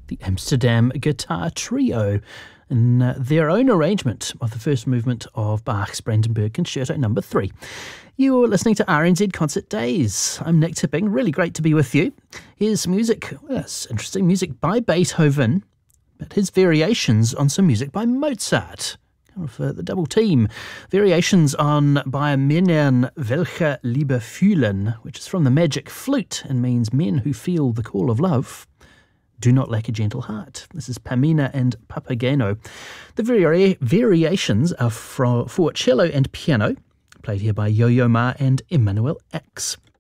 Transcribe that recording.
the Amsterdam Guitar Trio, in their own arrangement of the first movement of Bach's Brandenburg Concerto No. 3. You're listening to RNZ Concert Days. I'm Nick Tipping. Really great to be with you. Here's music, it's interesting, music by Beethoven, but his variations on some music by Mozart. For the double team, variations on Bei Männern welche Liebe fühlen, which is from the Magic Flute and means men who feel the call of love. Do not lack a gentle heart. This is Pamina and Papageno. The variations are for cello and piano, played here by Yo-Yo Ma and Emmanuel X.